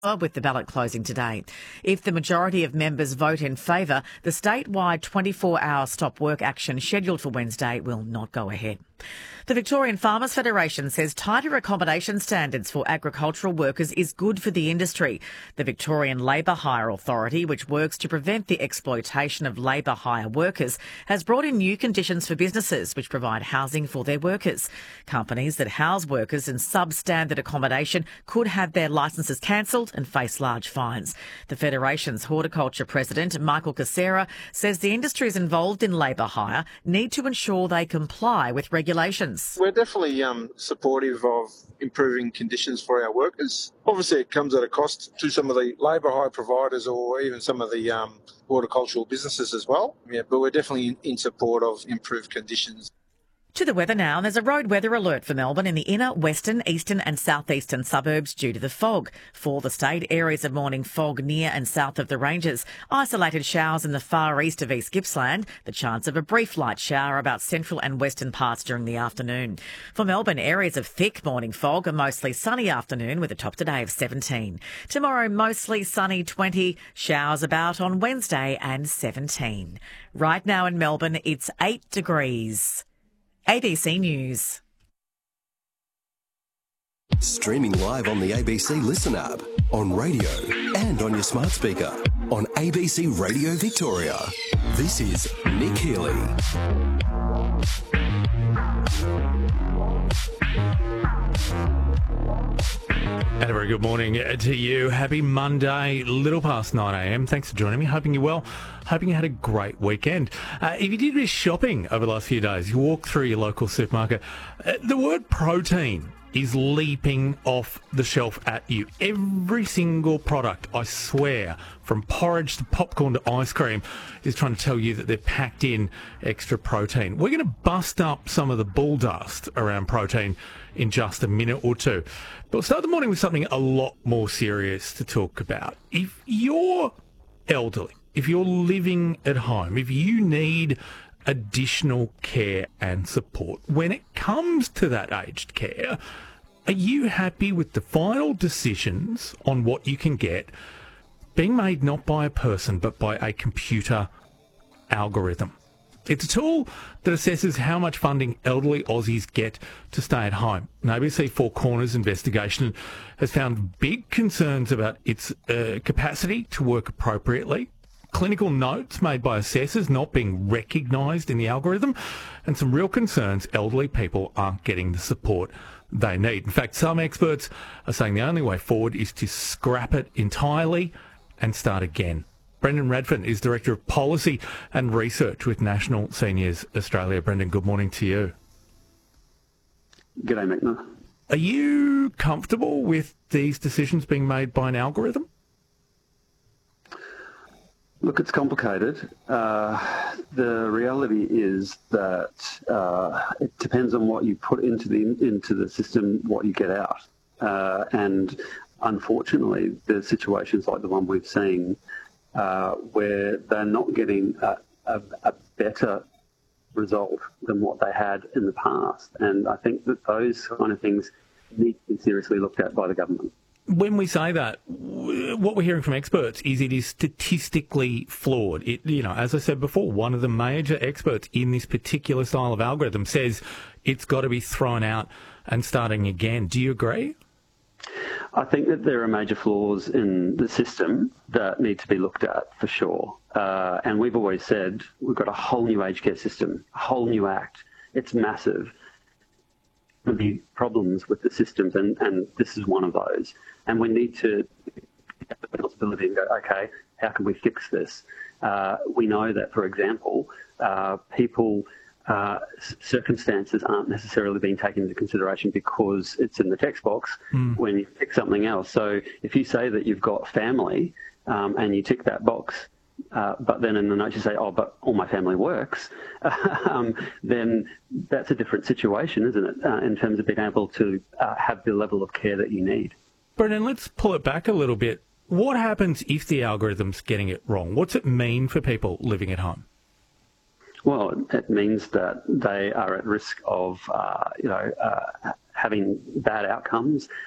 with the ballot closing today. If the majority of members vote in favour, the statewide 24-hour stop work action scheduled for Wednesday will not go ahead. The Victorian Farmers Federation says tighter accommodation standards for agricultural workers is good for the industry. The Victorian Labour Hire Authority, which works to prevent the exploitation of labour hire workers, has brought in new conditions for businesses which provide housing for their workers. Companies that house workers in substandard accommodation could have their licences cancelled and face large fines. The Federation's horticulture president, Michael Casera, says the industries involved in labour hire need to ensure they comply with regulations. We're definitely supportive of improving conditions for our workers. Obviously, it comes at a cost to some of the labour hire providers or even some of the horticultural businesses as well. Yeah, but we're definitely in support of improved conditions. To the weather now. There's a road weather alert for Melbourne in the inner, western, eastern and southeastern suburbs due to the fog. For the state, areas of morning fog near and south of the ranges. Isolated showers in the far east of East Gippsland. The chance of a brief light shower about central and western parts during the afternoon. For Melbourne, areas of thick morning fog, a mostly sunny afternoon with a top today of 17. Tomorrow, mostly sunny 20. Showers about on Wednesday and 17. Right now in Melbourne, it's 8 degrees. ABC News. Streaming live on the ABC Listen app, on radio and on your smart speaker, on ABC Radio Victoria. This is Nick Healy. And a very good morning to you. Happy Monday, little past 9 a.m. Thanks for joining me. Hoping you're well. Hoping you had a great weekend. If you did this shopping over the last few days, you walk through your local supermarket, the word protein is leaping off the shelf at you. Every single product, I swear, from porridge to popcorn to ice cream, is trying to tell you that they're packed in extra protein. We're going to bust up some of the bull dust around protein in just a minute or two. But we'll start the morning with something a lot more serious to talk about. If you're elderly, if you're living at home, if you need additional care and support, when it comes to that aged care, are you happy with the final decisions on what you can get being made not by a person but by a computer algorithm? It's a tool that assesses how much funding elderly Aussies get to stay at home. An ABC Four Corners investigation has found big concerns about its capacity to work appropriately, clinical notes made by assessors not being recognised in the algorithm, and some real concerns elderly people aren't getting the support they need. In fact, some experts are saying the only way forward is to scrap it entirely and start again. Brendan Radford is Director of Policy and Research with National Seniors Australia. Brendan, good morning to you. G'day, Mick. Are you comfortable with these decisions being made by an algorithm? Look, it's complicated. The reality is that it depends on what you put into the system, what you get out. And unfortunately, there's situations like the one we've seen where they're not getting a better result than what they had in the past. And I think that those kind of things need to be seriously looked at by the government. When we say that, what we're hearing from experts is it is statistically flawed. As I said before, one of the major experts in this particular style of algorithm says it's got to be thrown out and starting again. Do you agree? I think that there are major flaws in the system that need to be looked at for sure. And we've always said we've got a whole new aged care system, a whole new act. It's massive. There will be problems with the systems, and this is one of those. And we need to have the responsibility and go, okay, how can we fix this? We know that, for example, circumstances aren't necessarily being taken into consideration because it's in the text box when you tick something else. So if you say that you've got family and you tick that box, but then in the notes you say, oh, but all my family works, then that's a different situation, isn't it, in terms of being able to have the level of care that you need. Brendan, let's pull it back a little bit. What happens if the algorithm's getting it wrong? What's it mean for people living at home? Well, it means that they are at risk of, having bad outcomes,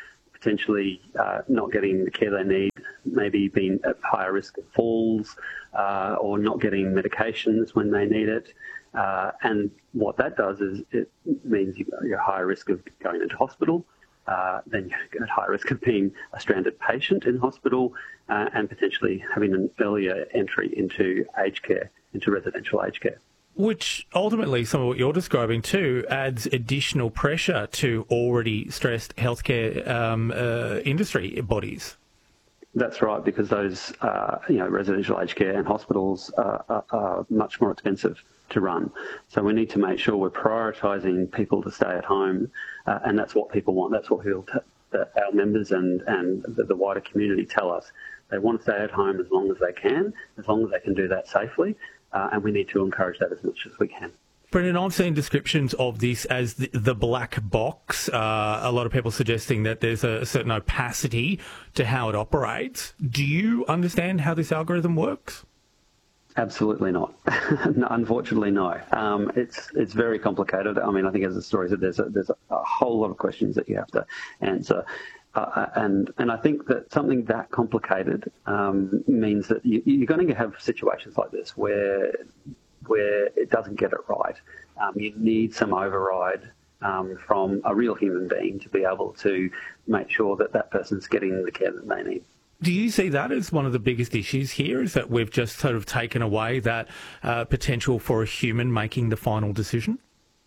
potentially not getting the care they need, maybe being at higher risk of falls or not getting medications when they need it. And what that does is it means you're at higher risk of going into hospital, then you're at higher risk of being a stranded patient in hospital and potentially having an earlier entry into aged care, into residential aged care. Which ultimately, some of what you're describing too, adds additional pressure to already stressed healthcare industry bodies. That's right, because those residential aged care and hospitals are much more expensive to run. So we need to make sure we're prioritising people to stay at home, and that's what people want. That's what our members and the wider community tell us. They want to stay at home as long as they can do that safely, and we need to encourage that as much as we can. Brendan, I've seen descriptions of this as the black box. A lot of people suggesting that there's a certain opacity to how it operates. Do you understand how this algorithm works? Absolutely not. No, unfortunately, no. It's very complicated. I mean, I think as the story said, there's a whole lot of questions that you have to answer. And I think that something that complicated means that you're going to have situations like this where it doesn't get it right. You need some override from a real human being to be able to make sure that that person's getting the care that they need. Do you see that as one of the biggest issues here, is that we've just sort of taken away that potential for a human making the final decision?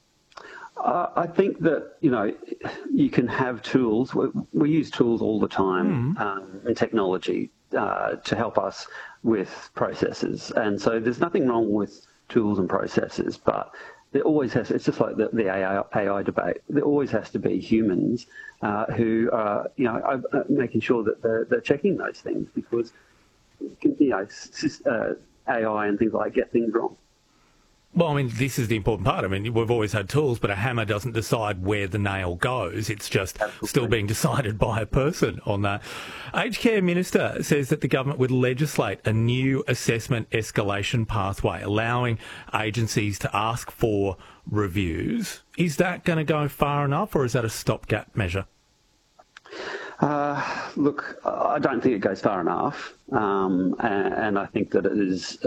I think that, you can have tools. We use tools all the time in technology to help us with processes. And so there's nothing wrong with tools and processes, but there always has, it's just like the AI debate, there always has to be humans who are, making sure that they're checking those things, because, AI and things like get things wrong. Well, I mean, this is the important part. I mean, we've always had tools, but a hammer doesn't decide where the nail goes. It's just still being decided by a person on that. Aged Care Minister says that the government would legislate a new assessment escalation pathway, allowing agencies to ask for reviews. Is that going to go far enough, or is that a stopgap measure? Look, I don't think it goes far enough, and I think that it is,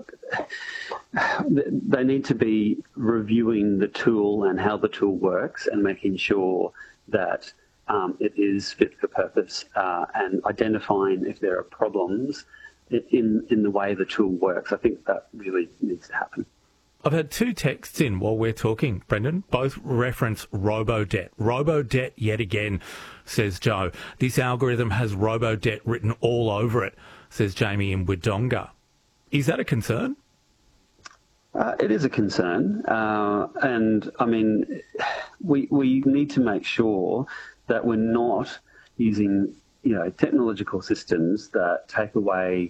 they need to be reviewing the tool and how the tool works and making sure that it is fit for purpose and identifying if there are problems in the way the tool works. I think that really needs to happen. I've had two texts in while we're talking, Brendan. Both reference robo-debt. Robo-debt yet again, says Joe. This algorithm has robo-debt written all over it, says Jamie in Wodonga. Is that a concern? It is a concern. And, I mean, we need to make sure that we're not using, technological systems that take away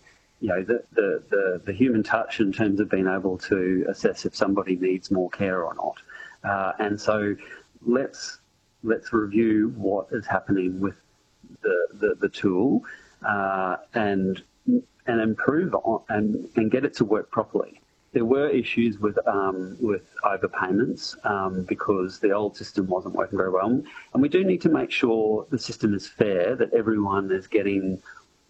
the human touch in terms of being able to assess if somebody needs more care or not. And so let's review what is happening with the tool and improve on and get it to work properly. There were issues with overpayments because the old system wasn't working very well, and we do need to make sure the system is fair, that everyone is getting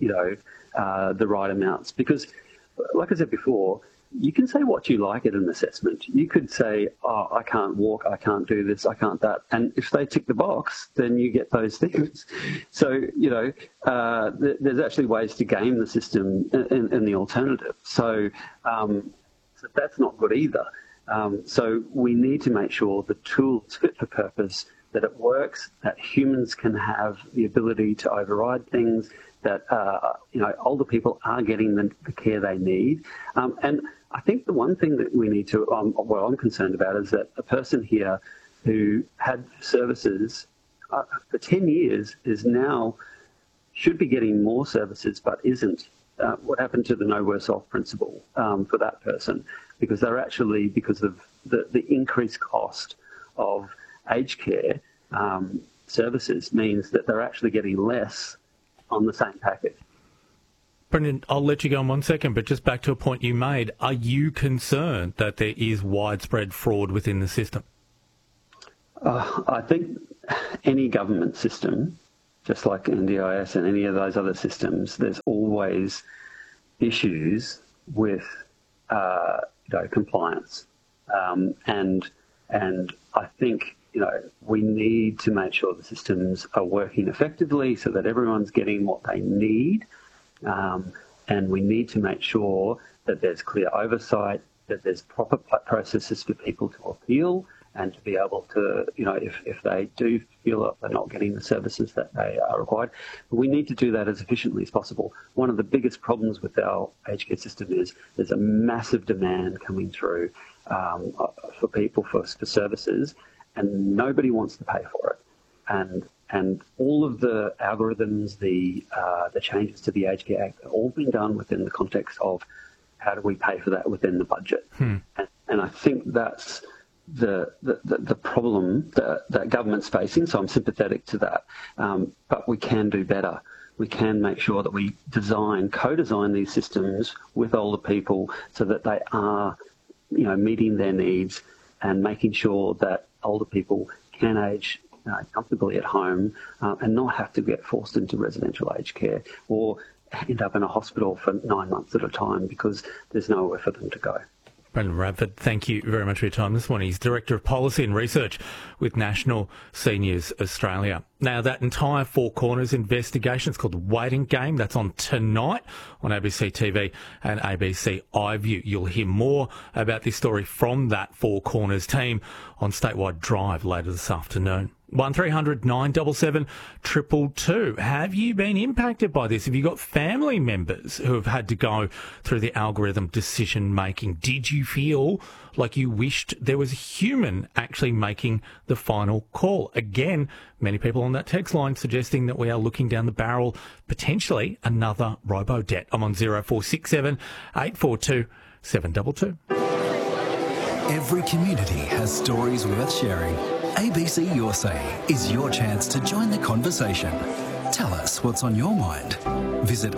the right amounts, because, like I said before, you can say what you like at an assessment. You could say, oh, I can't walk, I can't do this, I can't that. And if they tick the box, then you get those things. So, there's actually ways to game the system in the alternative. So that's not good either. So we need to make sure the tool's fit for purpose, that it works, that humans can have the ability to override things, that older people are getting the care they need. And I think the one thing that we need to, what I'm concerned about, is that a person here who had services for 10 years should be getting more services but isn't. What happened to the no worse off principle for that person? Because they're actually, because of the increased cost of aged care services, means that they're actually getting less on the same package. Brendan, I'll let you go in 1 second, but just back to a point you made. Are you concerned that there is widespread fraud within the system? I think any government system just like NDIS and any of those other systems, there's always issues with compliance, and I think we need to make sure the systems are working effectively so that everyone's getting what they need, and we need to make sure that there's clear oversight, that there's proper processes for people to appeal and to be able to, if they do feel that they're not getting the services that they are required. But we need to do that as efficiently as possible. One of the biggest problems with our aged care system is there's a massive demand coming through for people, for services, and nobody wants to pay for it. And all of the algorithms, the changes to the Aged Care Act have all been done within the context of how do we pay for that within the budget. And I think that's the problem that government's facing, so I'm sympathetic to that. But we can do better. We can make sure that we co-design these systems with older people so that they are, meeting their needs and making sure that older people can age comfortably at home and not have to get forced into residential aged care or end up in a hospital for 9 months at a time because there's nowhere for them to go. Brendan Radford, thank you very much for your time this morning. He's Director of Policy and Research with National Seniors Australia. Now, that entire Four Corners investigation, it's called The Waiting Game. That's on tonight on ABC TV and ABC iView. You'll hear more about this story from that Four Corners team on Statewide Drive later this afternoon. 1300 977 222. Have you been impacted by this? Have you got family members who have had to go through the algorithm decision making? Did you feel like you wished there was a human actually making the final call? Again, many people on that text line suggesting that we are looking down the barrel, potentially another robo-debt. I'm on 0467 842 722. Every community has stories worth sharing. ABC Your Say is your chance to join the conversation. Tell us what's on your mind. Visit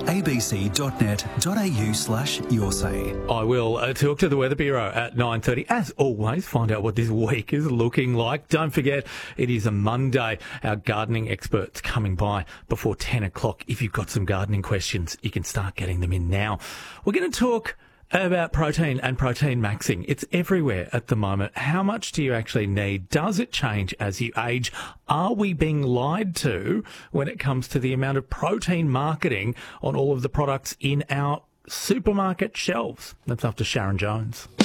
abc.net.au/yoursay. I will talk to the Weather Bureau at 9:30. As always, find out what this week is looking like. Don't forget, it is a Monday. Our gardening experts coming by before 10 o'clock. If you've got some gardening questions, you can start getting them in now. We're going to talk about protein and protein maxing. It's everywhere at the moment. How much do you actually need? Does it change as you age? Are we being lied to when it comes to the amount of protein marketing on all of the products in our supermarket shelves? That's after Sharon Jones.